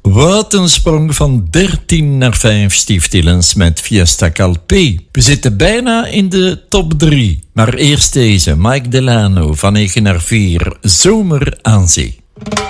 Wat een sprong van 13 naar 5, Steve Tillens met Fiesta Calpe. We zitten bijna in de top 3. Maar eerst deze, Mike Delano van 9 naar 4, Zomer aan Zee.